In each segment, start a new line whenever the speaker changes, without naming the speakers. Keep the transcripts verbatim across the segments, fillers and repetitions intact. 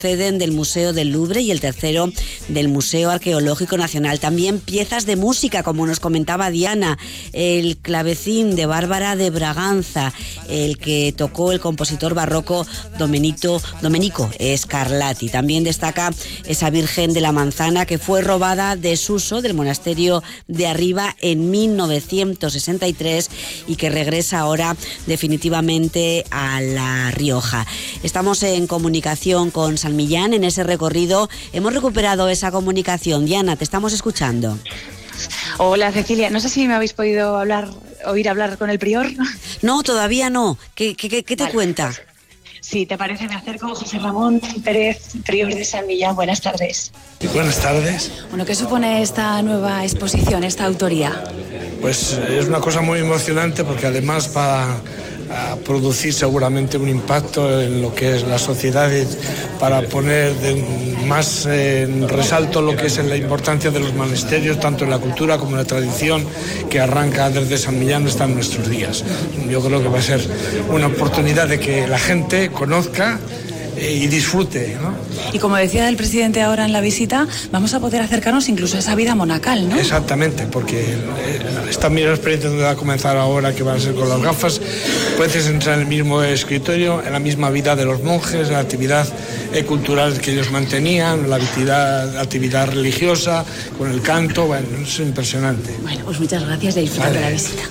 Ceden del Museo del Louvre y el tercero del Museo Arqueológico Nacional. También piezas de música, como nos comentaba Diana, el clavecín de Bárbara de Braganza, el que tocó el compositor barroco Domenico, Domenico Scarlatti. También destaca esa Virgen de la Manzana que fue robada de Suso, del monasterio de Arriba, en mil novecientos sesenta y tres y que regresa ahora definitivamente a La Rioja. Estamos en comunicación con San Millán en ese recorrido. Hemos recuperado esa comunicación. Diana, te estamos escuchando.
Hola, Cecilia. No sé si me habéis podido hablar, oír hablar con el prior.
No, todavía no. ¿Qué, qué, qué te vale, cuenta?
Pues, si te parece, me acerco a José Ramón Pérez, prior de San Millán. Buenas tardes.
Buenas tardes.
Bueno, ¿qué supone esta nueva exposición, esta autoría?
Pues es una cosa muy emocionante porque además va a producir seguramente un impacto en lo que es la sociedad para poner de más en resalto lo que es la importancia de los monasterios, tanto en la cultura como en la tradición que arranca desde San Millán hasta nuestros días. Yo creo que va a ser una oportunidad de que la gente conozca y disfrute, ¿no?
Y como decía el presidente ahora en la visita, vamos a poder acercarnos incluso a esa vida monacal, ¿no?
Exactamente, porque esta misma experiencia donde va a comenzar ahora, que va a ser con las gafas, puedes entrar en el mismo escritorio, en la misma vida de los monjes, la actividad cultural que ellos mantenían, la actividad, la actividad religiosa, con el canto. Bueno, es impresionante.
Bueno, pues muchas gracias de disfrutar vale. de la visita.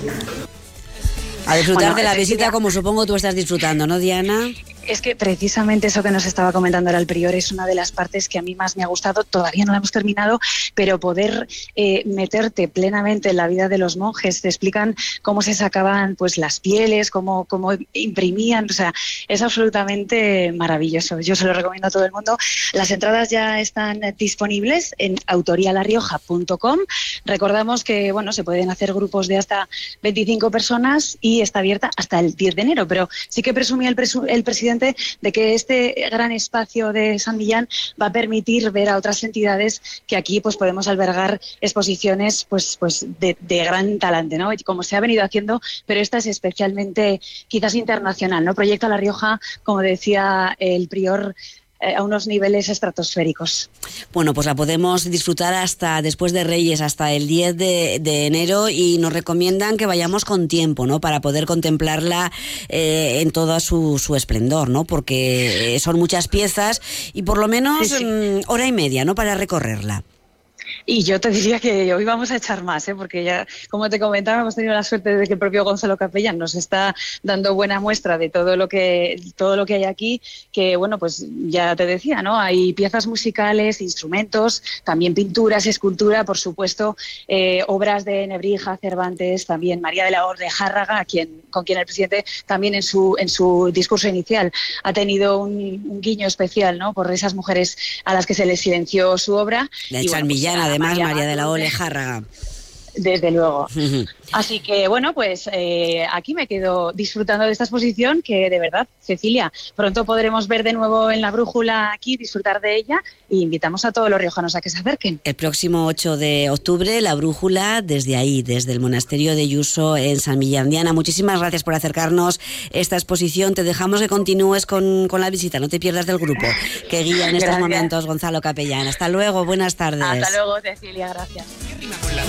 A disfrutar bueno, de la visita ya... como supongo tú estás disfrutando, ¿no, Diana?
Es que precisamente eso que nos estaba comentando ahora el prior es una de las partes que a mí más me ha gustado. Todavía no la hemos terminado, pero poder eh, meterte plenamente en la vida de los monjes. Te explican cómo se sacaban pues las pieles, cómo, cómo imprimían. O sea, es absolutamente maravilloso. Yo se lo recomiendo a todo el mundo. Las entradas ya están disponibles en autorial a rioja punto com. Recordamos que bueno, se pueden hacer grupos de hasta veinticinco personas y está abierta hasta el diez de enero. Pero sí que presumía el, presu- el presidente de que este gran espacio de San Millán va a permitir ver a otras entidades que aquí pues podemos albergar exposiciones pues pues de, de gran talante, ¿no? Como se ha venido haciendo, pero esta es especialmente quizás internacional, ¿no? Proyecta La Rioja, como decía el prior, a unos niveles estratosféricos.
Bueno, pues la podemos disfrutar hasta después de Reyes, hasta el diez de enero, y nos recomiendan que vayamos con tiempo, ¿no? Para poder contemplarla eh, en todo su, su esplendor, ¿no? Porque son muchas piezas y por lo menos sí, sí. Mm, hora y media, ¿no? Para recorrerla.
Y yo te diría que hoy vamos a echar más, ¿eh? Porque ya, como te comentaba, hemos tenido la suerte de que el propio Gonzalo Capellán nos está dando buena muestra de todo lo que todo lo que hay aquí, que bueno, pues ya te decía, ¿no? Hay piezas musicales, instrumentos, también pinturas, escultura, por supuesto, eh, obras de Nebrija, Cervantes, también María de la Orde Járraga, a quien, con quien el presidente también en su en su discurso inicial ha tenido un, un guiño especial, ¿no? Por esas mujeres a las que se les silenció su obra.
De San Millán, bueno, pues, además, María, María de la Orde Járraga.
Desde luego. Así que, bueno, pues eh, aquí me quedo disfrutando de esta exposición que, de verdad, Cecilia, pronto podremos ver de nuevo en La Brújula aquí, disfrutar de ella, e invitamos a todos los riojanos a que se acerquen.
El próximo ocho de octubre, La Brújula, desde ahí, desde el monasterio de Yuso en San Millán. Diana, muchísimas gracias por acercarnos esta exposición. Te dejamos que continúes con, con la visita, no te pierdas del grupo que guía en estos gracias. momentos Gonzalo Capellán. Hasta luego, buenas tardes.
Hasta luego, Cecilia, gracias.